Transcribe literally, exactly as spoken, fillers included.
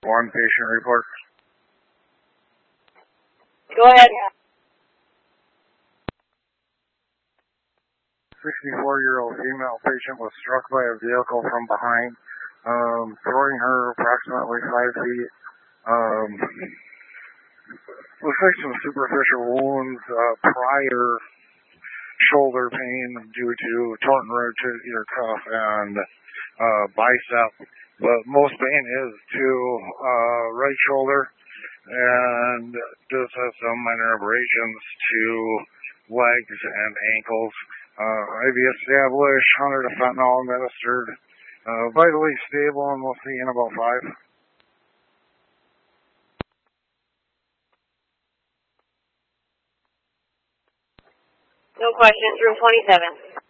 One patient report. Go ahead. sixty-four-year-old female patient was struck by a vehicle from behind, um, throwing her approximately five feet. Um, looks like some superficial wounds, uh, prior shoulder pain due to torn rotator cuff and uh, bicep, but most pain is to uh, right shoulder, and does have some minor abrasions to legs and ankles. Uh, I V established, one hundred of fentanyl administered, uh, vitally stable, and we'll see in about five. No questions, room twenty-seven.